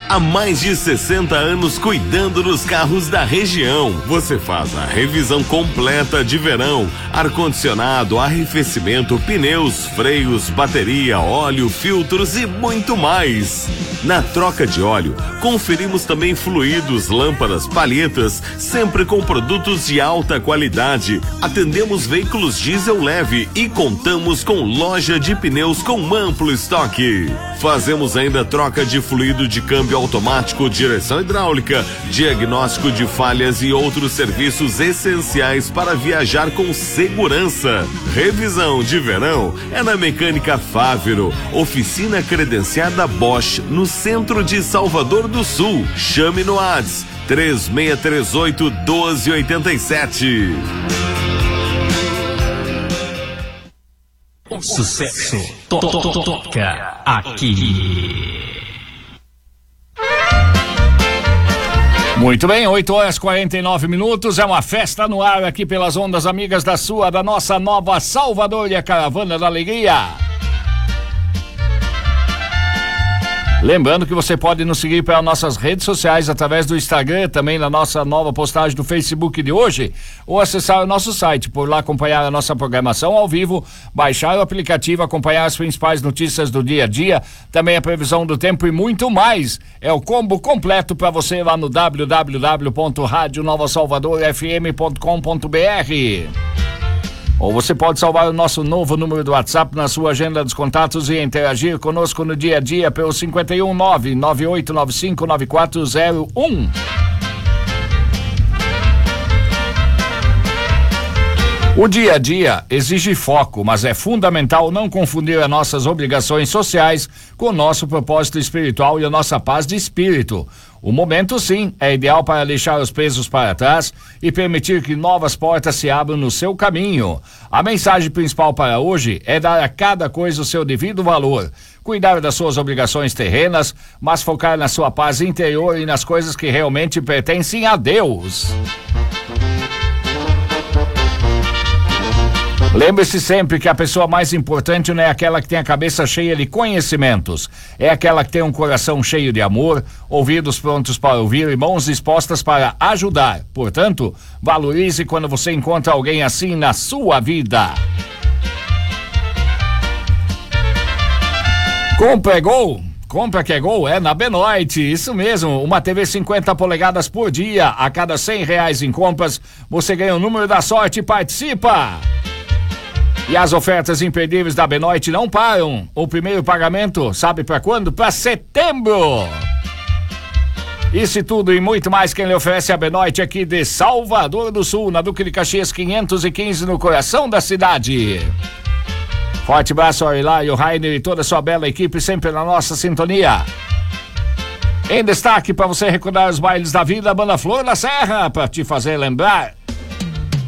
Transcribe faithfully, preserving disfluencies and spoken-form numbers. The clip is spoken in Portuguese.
Há mais de sessenta anos cuidando dos carros da região. Você faz a revisão completa de verão, ar-condicionado, arrefecimento, pneus, freios, bateria, óleo, filtros e muito mais. Na troca de óleo, conferimos também fluidos, lâmpadas, palhetas, sempre com produtos de alta qualidade. Atendemos veículos diesel leve e contamos com loja de pneus com amplo estoque. Fazemos ainda troca de fluido de câmbio automático, direção hidráulica, diagnóstico de falhas e outros serviços essenciais para viajar com segurança. Revisão de verão é na Mecânica Fávero, oficina credenciada Bosch, no centro de Salvador do Sul. Chame no WhatsApp três seis três oito, um dois oito sete. O sucesso to to to toca aqui. Muito bem, oito horas e quarenta e nove minutos, é uma festa no ar aqui pelas ondas amigas da sua, da nossa nova Salvador e a Caravana da Alegria. Lembrando que você pode nos seguir pelas nossas redes sociais através do Instagram, também na nossa nova postagem do Facebook de hoje, ou acessar o nosso site, por lá acompanhar a nossa programação ao vivo, baixar o aplicativo, acompanhar as principais notícias do dia a dia, também a previsão do tempo e muito mais. É o combo completo para você lá no w w w ponto rádio nova salvador f m ponto com ponto b r. Ou você pode salvar o nosso novo número do WhatsApp na sua agenda dos contatos e interagir conosco no dia a dia pelo cinco um nove, nove oito nove cinco, nove quatro zero um. O dia a dia exige foco, mas é fundamental não confundir as nossas obrigações sociais com o nosso propósito espiritual e a nossa paz de espírito. O momento, sim, é ideal para deixar os pesos para trás e permitir que novas portas se abram no seu caminho. A mensagem principal para hoje é dar a cada coisa o seu devido valor. Cuidar das suas obrigações terrenas, mas focar na sua paz interior e nas coisas que realmente pertencem a Deus. Lembre-se sempre que a pessoa mais importante não é aquela que tem a cabeça cheia de conhecimentos, é aquela que tem um coração cheio de amor, ouvidos prontos para ouvir e mãos dispostas para ajudar. Portanto, valorize quando você encontra alguém assim na sua vida. Compra é gol? Compra que é gol é na Benoit, isso mesmo, uma T V cinquenta polegadas por dia, a cada cem reais em compras, você ganha o número da sorte e participa! E as ofertas imperdíveis da Benoit não param. O primeiro pagamento, sabe para quando? Para setembro. Isso e tudo e muito mais quem lhe oferece a Benoit aqui de Salvador do Sul, na Duque de Caxias quinhentos e quinze, no coração da cidade. Forte abraço ao Hilário, Rainer e toda a sua bela equipe sempre na nossa sintonia. Em destaque para você recordar os bailes da vida, a banda Flor da Serra, para te fazer lembrar.